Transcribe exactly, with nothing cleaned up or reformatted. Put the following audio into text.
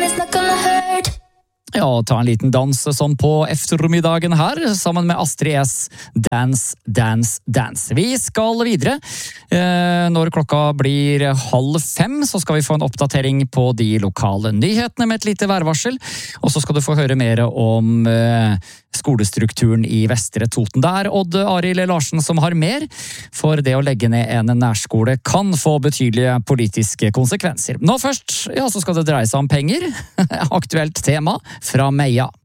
it's not gonna hurt. Ja, ta en liten dans sånn på eftermiddagen her, sammen med Astrid S. Dance, dance, dance. Vi skal videre. Eh, når klokka blir halv fem, så skal vi få en oppdatering på de lokale nyhetene med et lite værvarsel. Og så skal du få høre mer om eh, skolestrukturen i Vestre Toten. Det er Odd Arild Larsen som har mer, for det å legge ned en nærskole kan få betydelige politiske konsekvenser. Nå først, ja, så skal det dreie seg om penger. Aktuelt tema fra Meia.